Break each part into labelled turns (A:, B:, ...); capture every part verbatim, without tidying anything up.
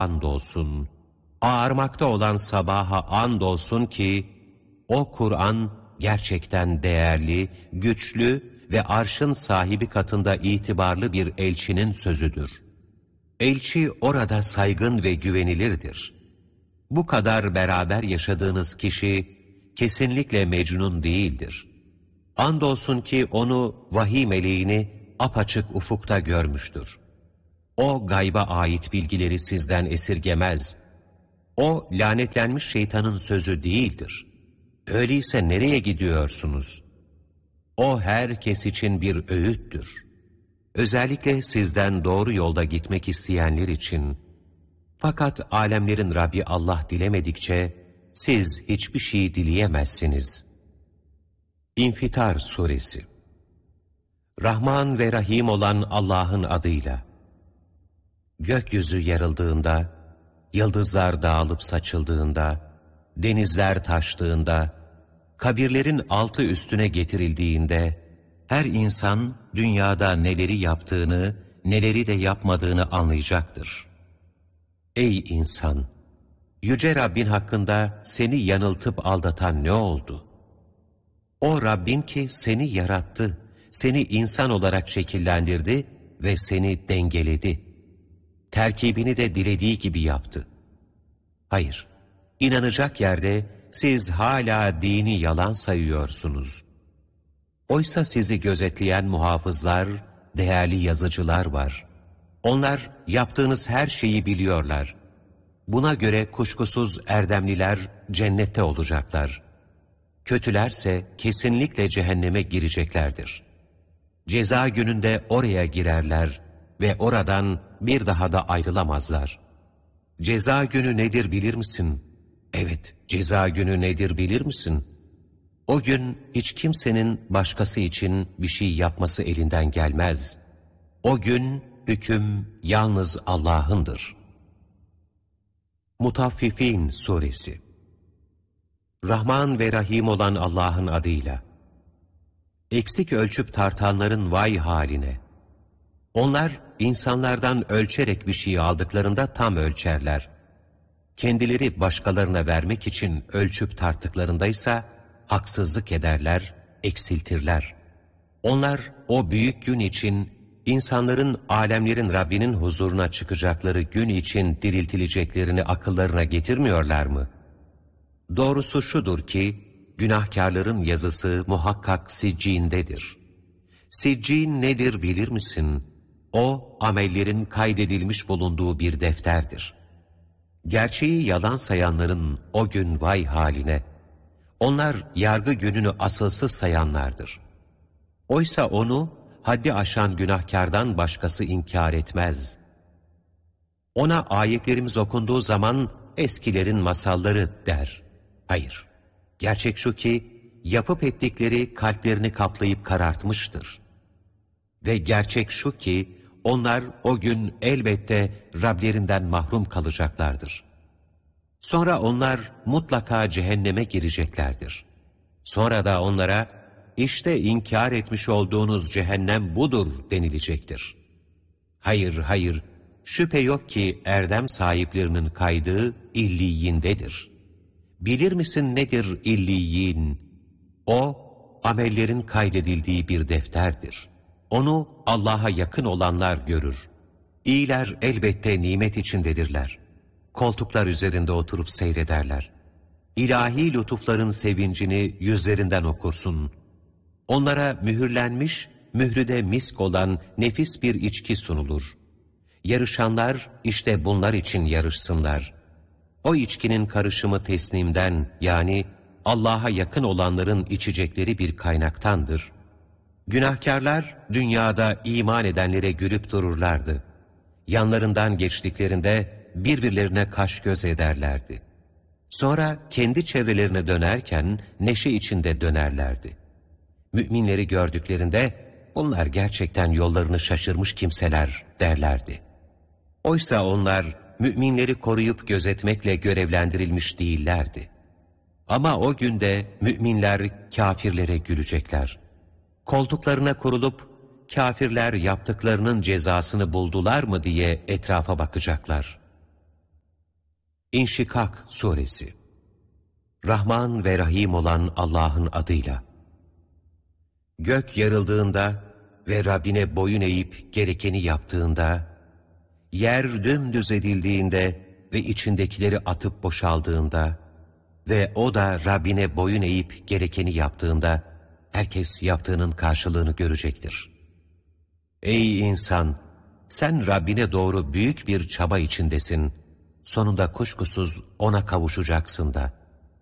A: andolsun, ağarmakta olan sabaha andolsun ki, o Kur'an gerçekten değerli, güçlü ve arşın sahibi katında itibarlı bir elçinin sözüdür. Elçi orada saygın ve güvenilirdir. Bu kadar beraber yaşadığınız kişi kesinlikle Mecnun değildir. Andolsun ki onu vahiy meleğini apaçık ufukta görmüştür. O gayba ait bilgileri sizden esirgemez. O lanetlenmiş şeytanın sözü değildir. Öyleyse nereye gidiyorsunuz? O herkes için bir öğüttür. Özellikle sizden doğru yolda gitmek isteyenler için. Fakat alemlerin Rabbi Allah dilemedikçe siz hiçbir şey dileyemezsiniz. İnfitar Suresi. Rahman ve Rahim olan Allah'ın adıyla. Gökyüzü yarıldığında, yıldızlar dağılıp saçıldığında, denizler taştığında, kabirlerin altı üstüne getirildiğinde, her insan dünyada neleri yaptığını, neleri de yapmadığını anlayacaktır. Ey insan! Yüce Rabbin hakkında seni yanıltıp aldatan ne oldu? O Rabbin ki seni yarattı, seni insan olarak şekillendirdi ve seni dengeledi. Terkibini de dilediği gibi yaptı. Hayır, inanacak yerde siz hala dini yalan sayıyorsunuz. Oysa sizi gözetleyen muhafızlar, değerli yazıcılar var. Onlar yaptığınız her şeyi biliyorlar. Buna göre kuşkusuz erdemliler cennette olacaklar. Kötülerse kesinlikle cehenneme gireceklerdir. Ceza gününde oraya girerler ve oradan bir daha da ayrılamazlar. Ceza günü nedir bilir misin? Evet, ceza günü nedir bilir misin? O gün hiç kimsenin başkası için bir şey yapması elinden gelmez. O gün hüküm yalnız Allah'ındır. Mutaffifin Suresi. Rahman ve Rahim olan Allah'ın adıyla. Eksik ölçüp tartanların vay haline. Onlar insanlardan ölçerek bir şey aldıklarında tam ölçerler. Kendileri başkalarına vermek için ölçüp tarttıklarındaysa haksızlık ederler, eksiltirler. Onlar o büyük gün için, insanların alemlerin Rabbinin huzuruna çıkacakları gün için diriltileceklerini akıllarına getirmiyorlar mı? Doğrusu şudur ki, günahkarların yazısı muhakkak siccindedir. Siccin nedir bilir misin? O, amellerin kaydedilmiş bulunduğu bir defterdir. Gerçeği yalan sayanların o gün vay haline. Onlar yargı gününü asılsız sayanlardır. Oysa onu haddi aşan günahkardan başkası inkar etmez. Ona ayetlerimiz okunduğu zaman eskilerin masalları der. Hayır, gerçek şu ki yapıp ettikleri kalplerini kaplayıp karartmıştır. Ve gerçek şu ki onlar o gün elbette Rablerinden mahrum kalacaklardır. Sonra onlar mutlaka cehenneme gireceklerdir. Sonra da onlara işte inkar etmiş olduğunuz cehennem budur denilecektir. Hayır, hayır, şüphe yok ki erdem sahiplerinin kaydığı illiyindedir. Bilir misin nedir illiyin? O, amellerin kaydedildiği bir defterdir. Onu Allah'a yakın olanlar görür. İyiler elbette nimet içindedirler. Koltuklar üzerinde oturup seyrederler. İlahi lütufların sevincini yüzlerinden okursun. Onlara mühürlenmiş, mührü de misk olan nefis bir içki sunulur. Yarışanlar işte bunlar için yarışsınlar. O içkinin karışımı teslimden yani Allah'a yakın olanların içecekleri bir kaynaktandır. Günahkarlar dünyada iman edenlere gülüp dururlardı. Yanlarından geçtiklerinde birbirlerine kaş göz ederlerdi. Sonra kendi çevrelerine dönerken neşe içinde dönerlerdi. Müminleri gördüklerinde bunlar gerçekten yollarını şaşırmış kimseler derlerdi. Oysa onlar müminleri koruyup gözetmekle görevlendirilmiş değillerdi. Ama o günde müminler kafirlere gülecekler. Koltuklarına kurulup kafirler yaptıklarının cezasını buldular mı diye etrafa bakacaklar. İnşikak Suresi. Rahman ve Rahim olan Allah'ın adıyla. Gök yarıldığında ve Rabbine boyun eğip gerekeni yaptığında, yer dümdüz edildiğinde ve içindekileri atıp boşaldığında ve o da Rabbine boyun eğip gerekeni yaptığında, herkes yaptığının karşılığını görecektir. Ey insan! Sen Rabbine doğru büyük bir çaba içindesin. Sonunda kuşkusuz ona kavuşacaksın da.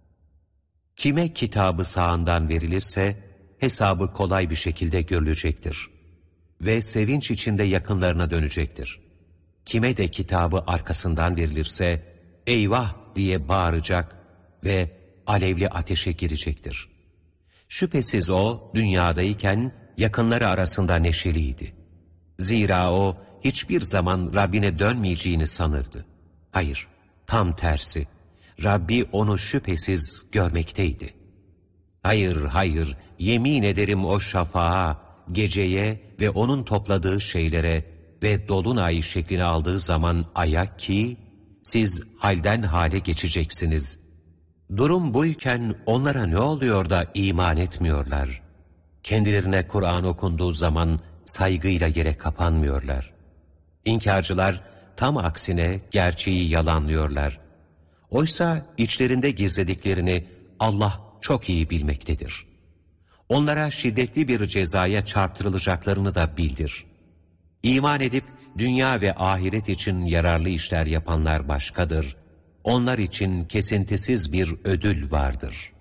A: Kime kitabı sağından verilirse, hesabı kolay bir şekilde görülecektir. Ve sevinç içinde yakınlarına dönecektir. Kime de kitabı arkasından verilirse, eyvah diye bağıracak ve alevli ateşe girecektir. Şüphesiz o, dünyadayken yakınları arasında neşeliydi. Zira o, hiçbir zaman Rabbine dönmeyeceğini sanırdı. Hayır, tam tersi. Rabbi onu şüphesiz görmekteydi. Hayır, hayır, yemin ederim o şafağa, geceye ve onun topladığı şeylere ve dolunay şeklini aldığı zaman aya ki, siz halden hale geçeceksiniz. Durum buyken onlara ne oluyor da iman etmiyorlar? Kendilerine Kur'an okunduğu zaman saygıyla yere kapanmıyorlar. İnkarcılar tam aksine gerçeği yalanlıyorlar. Oysa içlerinde gizlediklerini Allah çok iyi bilmektedir. Onlara şiddetli bir cezaya çarptırılacaklarını da bildir. İman edip dünya ve ahiret için yararlı işler yapanlar başkadır. Onlar için kesintisiz bir ödül vardır.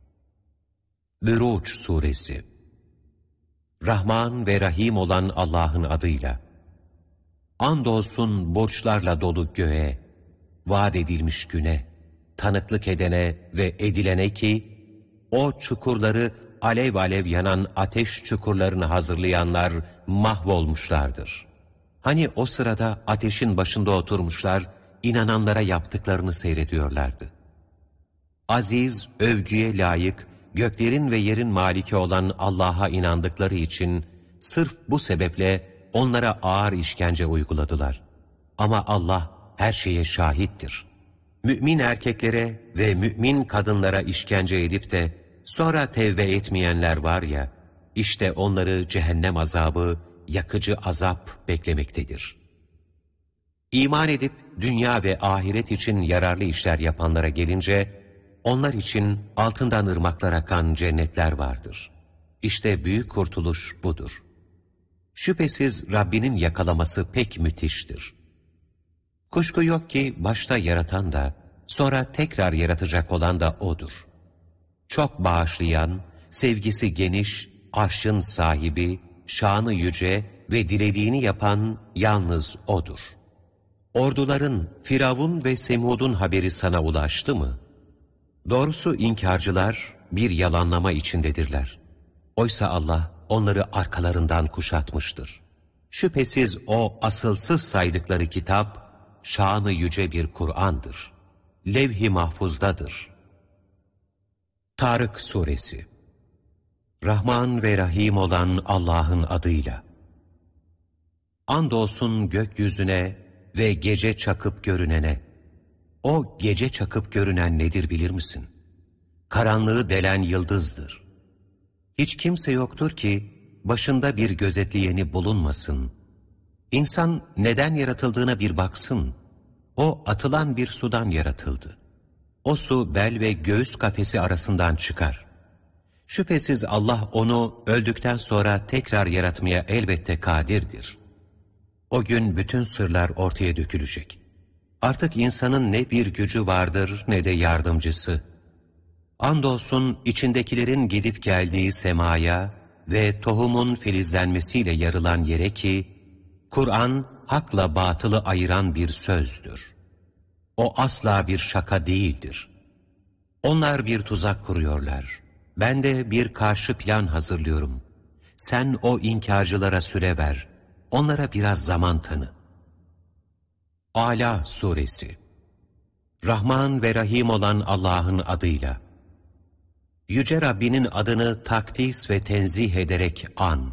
A: Buruç Suresi. Rahman ve Rahim olan Allah'ın adıyla. Andolsun borçlarla dolu göğe, vaat edilmiş güne, tanıklık edene ve edilene ki, o çukurları alev alev yanan ateş çukurlarını hazırlayanlar mahvolmuşlardır. Hani o sırada ateşin başında oturmuşlar, inananlara yaptıklarını seyrediyorlardı. Aziz, övgüye layık, göklerin ve yerin maliki olan Allah'a inandıkları için, sırf bu sebeple onlara ağır işkence uyguladılar. Ama Allah her şeye şahittir. Mümin erkeklere ve mümin kadınlara işkence edip de sonra tevbe etmeyenler var ya, işte onları cehennem azabı, yakıcı azap beklemektedir. İman edip dünya ve ahiret için yararlı işler yapanlara gelince, onlar için altından ırmaklar akan cennetler vardır. İşte büyük kurtuluş budur. Şüphesiz Rabbinin yakalaması pek müthiştir. Kuşku yok ki başta yaratan da, sonra tekrar yaratacak olan da O'dur. Çok bağışlayan, sevgisi geniş, arşın sahibi, şanı yüce ve dilediğini yapan yalnız O'dur. Orduların, Firavun ve Semud'un haberi sana ulaştı mı? Doğrusu inkarcılar bir yalanlama içindedirler. Oysa Allah onları arkalarından kuşatmıştır. Şüphesiz O asılsız saydıkları kitap, şanı yüce bir Kur'an'dır. Levh-i mahfuzdadır. Tarık Suresi. Rahman ve Rahim olan Allah'ın adıyla. Andolsun gökyüzüne ve gece çakıp görünene. O gece çakıp görünen nedir bilir misin? Karanlığı delen yıldızdır. Hiç kimse yoktur ki başında bir gözetleyeni bulunmasın. İnsan neden yaratıldığına bir baksın. O atılan bir sudan yaratıldı. O su bel ve göğüs kafesi arasından çıkar. Şüphesiz Allah onu öldükten sonra tekrar yaratmaya elbette kadirdir. O gün bütün sırlar ortaya dökülecek. Artık insanın ne bir gücü vardır ne de yardımcısı. Andolsun içindekilerin gidip geldiği semaya ve tohumun filizlenmesiyle yarılan yere ki, Kur'an hakla batılı ayıran bir sözdür. O asla bir şaka değildir. Onlar bir tuzak kuruyorlar. Ben de bir karşı plan hazırlıyorum. Sen o inkarcılara süre ver. Onlara biraz zaman tanı. Ala Suresi. Rahman ve Rahim olan Allah'ın adıyla. Yüce Rabbinin adını takdis ve tenzih ederek an.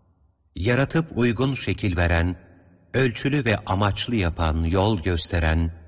A: Yaratıp uygun şekil veren, ölçülü ve amaçlı yapan, yol gösteren,